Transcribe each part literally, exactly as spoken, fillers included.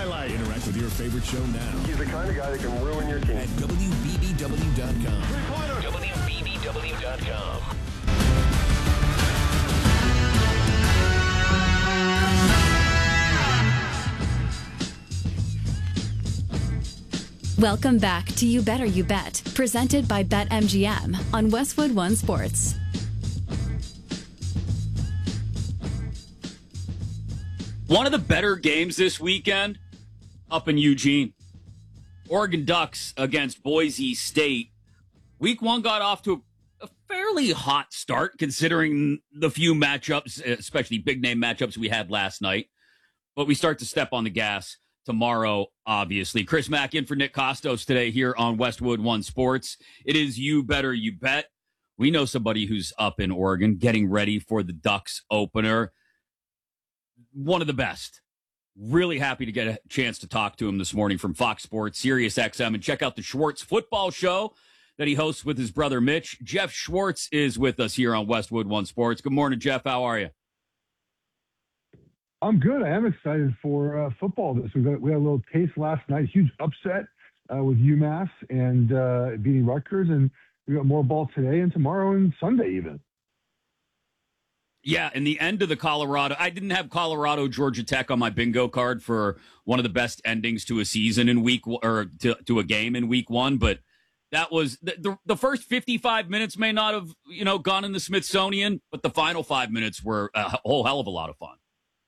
highlight. Interact with your favorite show now. He's the kind of guy that can ruin your team. At W B B W dot com. Three-pointer. W B B W dot com. Welcome back to You Better You Bet, presented by BetMGM on Westwood One Sports. One of the better games this weekend up in Eugene. Oregon Ducks against Boise State. Week one got off to a fairly hot start considering the few matchups, especially big-name matchups we had last night. But we start to step on the gas tomorrow, obviously. Chris Mack in for Nick Kostos today here on Westwood One Sports. It is You Better You Bet. We know somebody who's up in Oregon getting ready for the Ducks opener. One of the best. Really happy to get a chance to talk to him this morning from Fox Sports, Sirius X M, and check out the Schwartz football show that he hosts with his brother Mitch. Jeff Schwartz is with us here on Westwood One Sports. Good morning, Jeff. How are you? I'm good. I am excited for uh, football. This we got we had a little taste last night. Huge upset uh, with UMass and uh, beating Rutgers, and we got more ball today and tomorrow and Sunday even. Yeah, and the end of the Colorado. I didn't have Colorado Georgia Tech on my bingo card for one of the best endings to a season in week or to, to a game in week one, but that was the, the the first fifty-five minutes may not have you know gone in the Smithsonian, but the final five minutes were a whole hell of a lot of fun.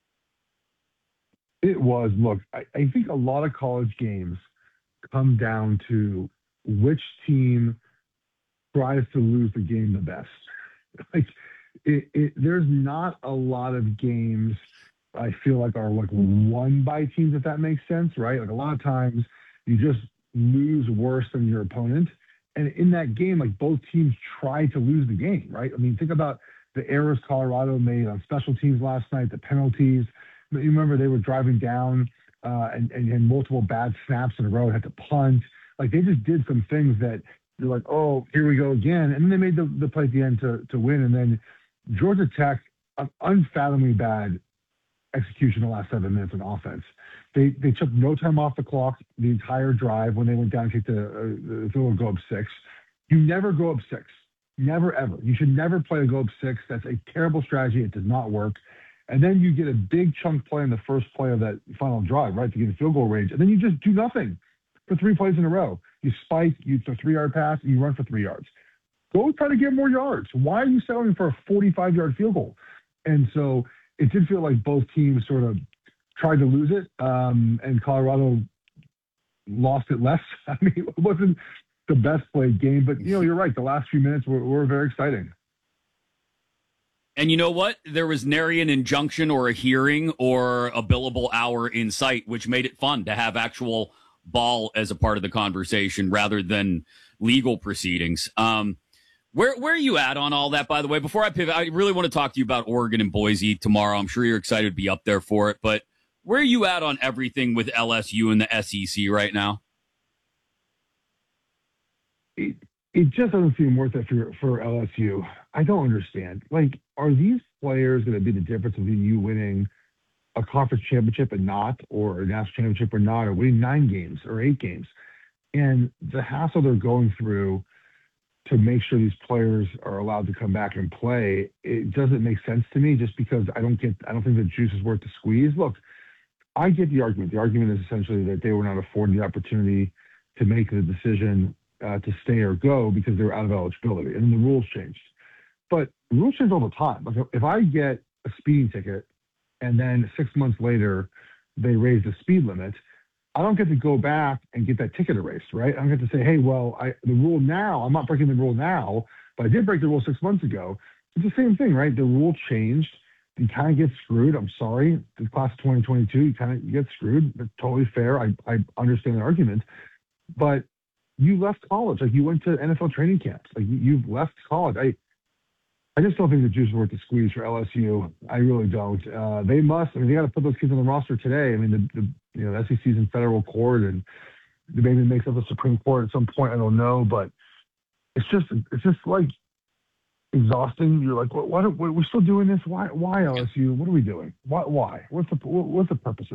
It was. Look, I, I think a lot of college games come down to which team tries to lose the game the best. Like, it, it, there's not a lot of games I feel like are like won by teams, if that makes sense, right? Like a lot of times you just lose worse than your opponent. And in that game, like both teams try to lose the game, right? I mean, think about the errors Colorado made on special teams last night, the penalties. You remember they were driving down uh, and, and had multiple bad snaps in a row, had to punt. Like they just did some things that you're like, oh, here we go again. And then they made the, the play at the end to, to win. And then Georgia Tech, an unfathomably bad execution the last seven minutes on offense. They they took no time off the clock the entire drive when they went down and kicked the, uh, the field goal go up six. You never go up six. Never, ever. You should never play to go up six. That's a terrible strategy. It does not work. And then you get a big chunk play in the first play of that final drive, right, to get a field goal range. And then you just do nothing for three plays in a row. You spike, you throw a three-yard pass, and you run for three yards. Go try to get more yards. Why are you settling for a forty-five-yard field goal? And so it did feel like both teams sort of tried to lose it, um, and Colorado lost it less. I mean, it wasn't the best played game, but, you know, you're right. The last few minutes were, were very exciting. And you know what? There was nary an injunction or a hearing or a billable hour in sight, which made it fun to have actual ball as a part of the conversation rather than legal proceedings. Um, where where are you at on all that, by the way? Before I pivot, I really want to talk to you about Oregon and Boise tomorrow. I'm sure you're excited to be up there for it. But where are you at on everything with L S U and the S E C right now? It, it just doesn't seem worth it for, for L S U. I don't understand. Like, are these players going to be the difference between you winning a conference championship and not, or a national championship or not, or winning nine games or eight games? And the hassle they're going through to make sure these players are allowed to come back and play, it doesn't make sense to me, just because I don't get, I don't think the juice is worth the squeeze. Look, I get the argument. The argument is essentially that they were not afforded the opportunity to make the decision uh, to stay or go because they were out of eligibility, and then the rules changed. But the rules change all the time. Like, if I get a speeding ticket and then six months later they raise the speed limit, I don't get to go back and get that ticket erased, right? I don't get to say, hey, well, I, the rule now, I'm not breaking the rule now, but I did break the rule six months ago. It's the same thing, right? The rule changed. You kind of get screwed. I'm sorry. The class of twenty twenty-two, you kind of get screwed. It's totally fair. I, I understand the argument. But you left college. Like, you went to N F L training camps. Like, you, you've left college. I I just don't think the juice is worth the squeeze for L S U. I really don't. Uh, they must. I mean, they got to put those kids on the roster today. I mean, the, the you know, the S E C's in federal court, and maybe it makes up the Supreme Court at some point. I don't know, but it's just it's just like exhausting. You're like, what? What? We're still doing this? Why? Why L S U? What are we doing? Why? Why? What's the What's the purpose of